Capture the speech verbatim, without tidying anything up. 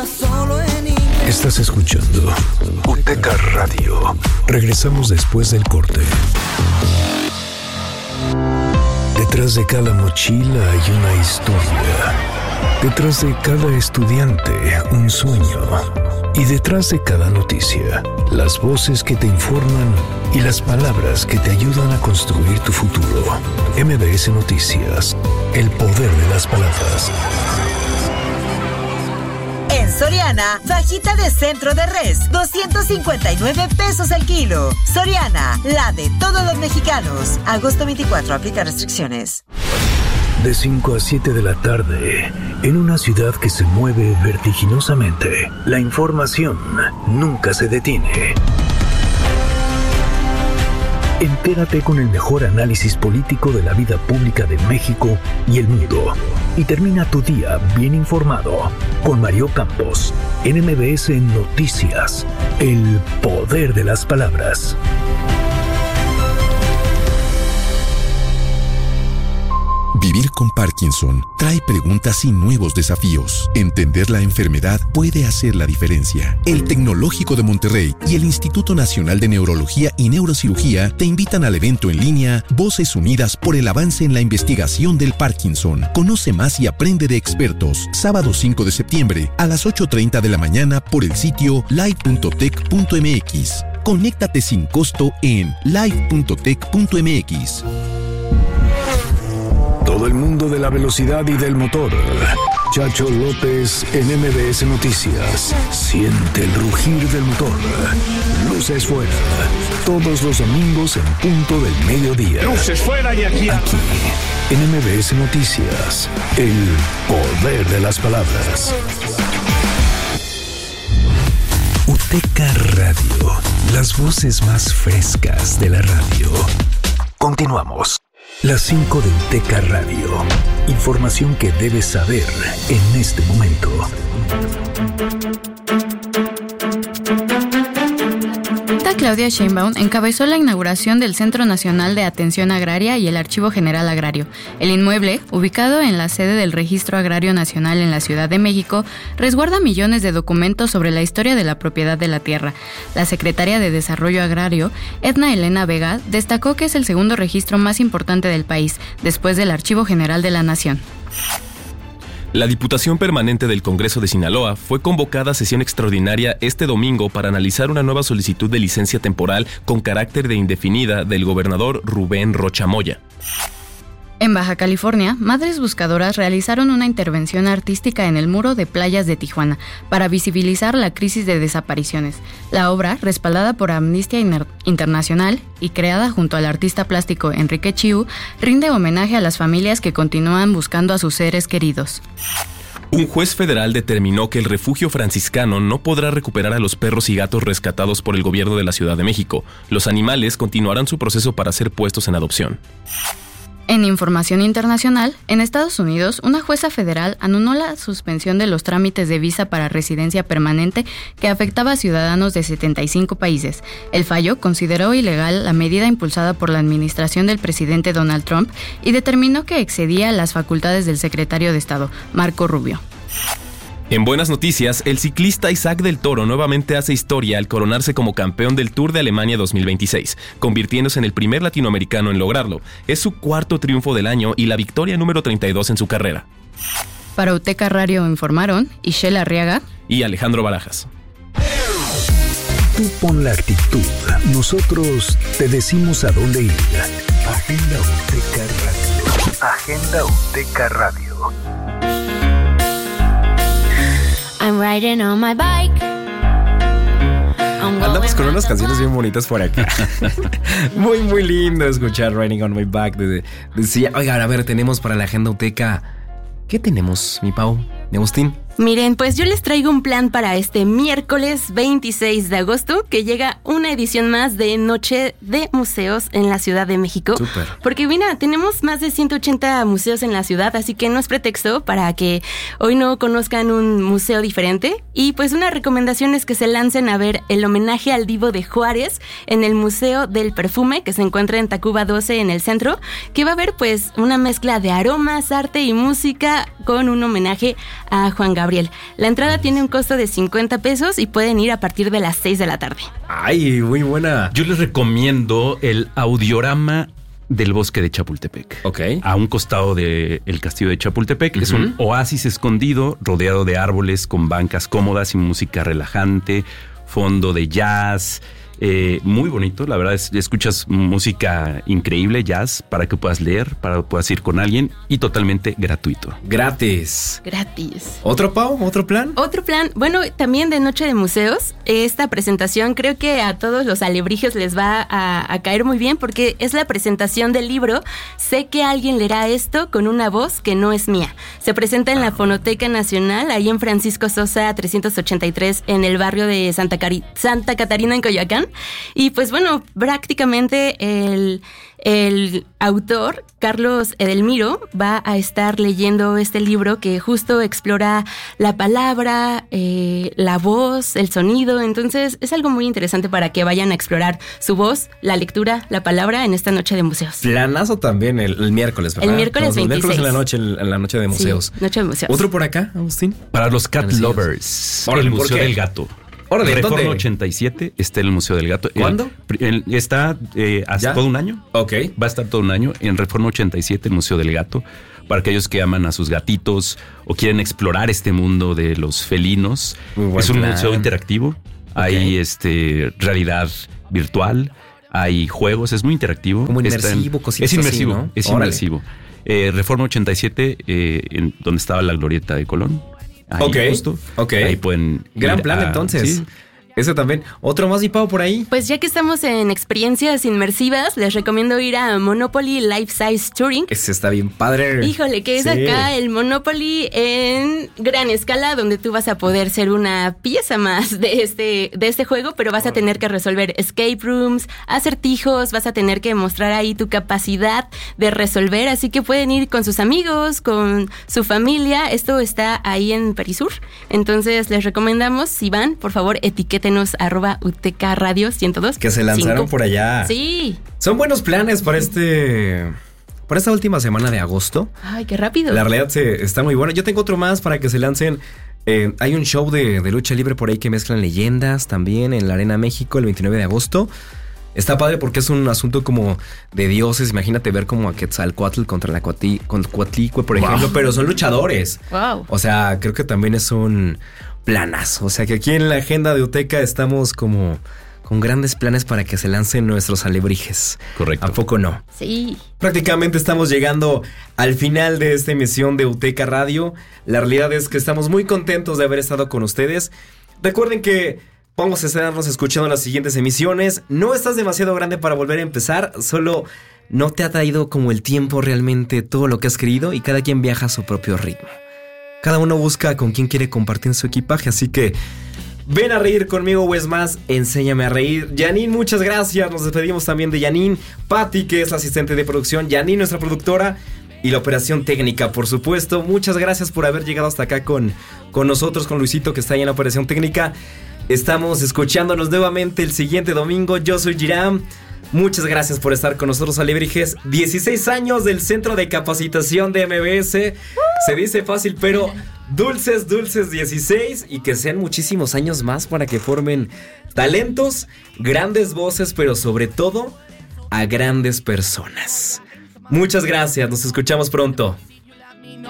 solo en inglés. Estás escuchando Uteca Radio. Regresamos después del corte. Detrás de cada mochila hay una historia. Detrás de cada estudiante, un sueño. Y detrás de cada noticia, las voces que te informan y las palabras que te ayudan a construir tu futuro. M B S Noticias, el poder de las palabras. En Soriana, fajita de centro de res, doscientos cincuenta y nueve pesos el kilo. Soriana, la de todos los mexicanos. Agosto veinticuatro, aplica restricciones. De cinco a siete de la tarde, en una ciudad que se mueve vertiginosamente, la información nunca se detiene. Entérate con el mejor análisis político de la vida pública de México y el mundo. Y termina tu día bien informado con Mario Campos, en M B S Noticias, el poder de las palabras. Vivir con Parkinson trae preguntas y nuevos desafíos. Entender la enfermedad puede hacer la diferencia. El Tecnológico de Monterrey y el Instituto Nacional de Neurología y Neurocirugía te invitan al evento en línea Voces Unidas por el Avance en la Investigación del Parkinson. Conoce más y aprende de expertos. Sábado cinco de septiembre a las ocho treinta de la mañana por el sitio live punto tech punto m x. Conéctate sin costo en live punto tech punto m x. Todo el mundo de la velocidad y del motor. Chacho López en M B S Noticias. Siente el rugir del motor. Luces fuera. Todos los domingos en punto del mediodía. Luces fuera y aquí. Aquí, en M B S Noticias. El poder de las palabras. Uteca Radio. Las voces más frescas de la radio. Continuamos. Las cinco de Uteca Radio. Información que debes saber en este momento. Claudia Sheinbaum encabezó la inauguración del Centro Nacional de Atención Agraria y el Archivo General Agrario. El inmueble, ubicado en la sede del Registro Agrario Nacional en la Ciudad de México, resguarda millones de documentos sobre la historia de la propiedad de la tierra. La secretaria de Desarrollo Agrario, Edna Elena Vega, destacó que es el segundo registro más importante del país, después del Archivo General de la Nación. La Diputación Permanente del Congreso de Sinaloa fue convocada a sesión extraordinaria este domingo para analizar una nueva solicitud de licencia temporal con carácter de indefinida del gobernador Rubén Rocha Moya. En Baja California, madres buscadoras realizaron una intervención artística en el muro de playas de Tijuana para visibilizar la crisis de desapariciones. La obra, respaldada por Amnistía Internacional y creada junto al artista plástico Enrique Chiu, rinde homenaje a las familias que continúan buscando a sus seres queridos. Un juez federal determinó que el refugio franciscano no podrá recuperar a los perros y gatos rescatados por el gobierno de la Ciudad de México. Los animales continuarán su proceso para ser puestos en adopción. En información internacional, en Estados Unidos, una jueza federal anuló la suspensión de los trámites de visa para residencia permanente que afectaba a ciudadanos de setenta y cinco países. El fallo consideró ilegal la medida impulsada por la administración del presidente Donald Trump y determinó que excedía las facultades del secretario de Estado, Marco Rubio. En buenas noticias, el ciclista Isaac del Toro nuevamente hace historia al coronarse como campeón del Tour de Alemania dos mil veintiséis, convirtiéndose en el primer latinoamericano en lograrlo. Es su cuarto triunfo del año y la victoria número treinta y dos en su carrera. Para Uteca Radio informaron Ishel Arriaga y Alejandro Barajas. Tú pon la actitud, nosotros te decimos a dónde ir. Agenda Uteca Radio. Agenda Uteca Radio. I'm riding on my bike. Andamos con unas canciones bien bonitas por aquí. Muy, muy lindo escuchar Riding on My Bike. Decía, oiga, a ver, tenemos para la Agenda Uteca. ¿Qué tenemos, mi Pau? ¿De Agustín? Miren, pues yo les traigo un plan para este miércoles veintiséis de agosto, que llega una edición más de Noche de Museos en la Ciudad de México. Súper. Porque mira, tenemos más de ciento ochenta museos en la ciudad, así que no es pretexto para que hoy no conozcan un museo diferente. Y pues una recomendación es que se lancen a ver el homenaje al Divo de Juárez en el Museo del Perfume, que se encuentra en Tacuba doce en el centro, que va a haber pues una mezcla de aromas, arte y música con un homenaje a Juan Gabriel. Gabriel. La entrada tiene un costo de cincuenta pesos y pueden ir a partir de las seis de la tarde. Ay, muy buena. Yo les recomiendo el Audiorama del bosque de Chapultepec. Ok. A un costado del castillo de Chapultepec. Uh-huh. Es un oasis escondido, rodeado de árboles, con bancas cómodas y música relajante, fondo de jazz. Eh, muy bonito, la verdad es escuchas música increíble, jazz, para que puedas leer, para que puedas ir con alguien y totalmente gratuito. Gratis. Gratis. ¿Otro, Pau? ¿Otro plan? Otro plan, bueno, también de Noche de Museos. Esta presentación creo que a todos los alebrijes les va a, a caer muy bien porque es la presentación del libro Sé que alguien leerá esto con una voz que no es mía. Se presenta en la Fonoteca Nacional, ahí en Francisco Sosa trescientos ochenta y tres, en el barrio de Santa, Cari- Santa Catarina, en Coyoacán. Y pues bueno, prácticamente el, el autor, Carlos Edelmiro, va a estar leyendo este libro que justo explora la palabra, eh, la voz, el sonido. Entonces es algo muy interesante para que vayan a explorar su voz, la lectura, la palabra en esta Noche de Museos. Planazo también el, el miércoles, ¿verdad? El miércoles veintiséis. El miércoles en la noche, en la noche de museos. Sí, Noche de Museos. ¿Otro por acá, Agustín? Para los cat lovers, Órale, el ¿por Museo qué? del Gato. Órale, Reforma ¿dónde? ochenta y siete está en el Museo del Gato. ¿Cuándo? El, el, está eh, hasta ¿Ya? todo un año. Ok. Va a estar todo un año en Reforma ochenta y siete, el Museo del Gato. Para aquellos que aman a sus gatitos o quieren explorar este mundo de los felinos. Muy buen Es un plan. museo interactivo. Okay. Hay este realidad virtual, hay juegos, es muy interactivo. Como Está inmersivo, en, cositas Es inmersivo, así, ¿no? es Órale. inmersivo. Eh, Reforma ochenta y siete, eh, en donde estaba la glorieta de Colón. Ahí Ok, justo. ok. Ahí pueden Gran ir plan, a- entonces. sí. Ese también. ¿Otro más, y Pau, por ahí? Pues ya que estamos en experiencias inmersivas, les recomiendo ir a Monopoly Life Size Touring. Ese está bien padre. Híjole, que es Sí. acá el Monopoly en gran escala, donde tú vas a poder ser una pieza más de este, de este juego, pero vas a tener que resolver escape rooms, acertijos, vas a tener que mostrar ahí tu capacidad de resolver, así que pueden ir con sus amigos, con su familia. Esto está ahí en Perisur, entonces les recomendamos, si van, por favor, etiquétenos arroba U T K Radio ciento dos. Que se lanzaron por allá. Sí. Son buenos planes para este... Para esta última semana de agosto. Ay, qué rápido. La realidad se, está muy buena. Yo tengo otro más para que se lancen. Eh, hay un show de, de lucha libre por ahí que mezclan leyendas también en la Arena México el veintinueve de agosto. Está padre porque es un asunto como de dioses. Imagínate ver como a Quetzalcóatl contra la Cuati- con Cuatlicue, por ejemplo. Wow. Pero son luchadores. Wow. O sea, creo que también es un planazo. O sea, que aquí en la agenda de Uteca estamos como con grandes planes para que se lancen nuestros alebrijes. Correcto. ¿A poco no? Sí. Prácticamente estamos llegando al final de esta emisión de Uteca Radio. La realidad es que estamos muy contentos de haber estado con ustedes. Recuerden que vamos a estarnos escuchando las siguientes emisiones. No estás demasiado grande para volver a empezar, solo no te ha traído como el tiempo realmente todo lo que has querido y cada quien viaja a su propio ritmo. Cada uno busca con quién quiere compartir su equipaje, así que ven a reír conmigo, o es más, enséñame a reír. Janine, muchas gracias. Nos despedimos también de Janine. Patti, que es la asistente de producción. Janine, nuestra productora. Y la operación técnica, por supuesto. Muchas gracias por haber llegado hasta acá con, con nosotros, con Luisito, que está ahí en la operación técnica. Estamos escuchándonos nuevamente el siguiente domingo. Yo soy Giram. Muchas gracias por estar con nosotros, alebrijes. dieciséis años del Centro de Capacitación de M B S. Se dice fácil, pero dulces, dulces dieciséis. Y que sean muchísimos años más para que formen talentos, grandes voces, pero sobre todo a grandes personas. Muchas gracias, nos escuchamos pronto.